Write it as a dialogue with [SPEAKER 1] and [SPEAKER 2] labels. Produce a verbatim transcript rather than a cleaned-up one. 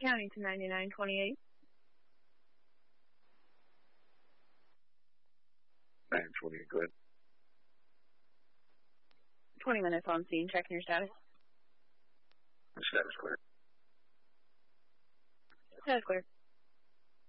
[SPEAKER 1] County to ninety-nine twenty-eight.
[SPEAKER 2] nine twenty-eight, go ahead.
[SPEAKER 1] twenty minutes on scene. Checking your status.
[SPEAKER 2] Status clear.
[SPEAKER 1] Status clear.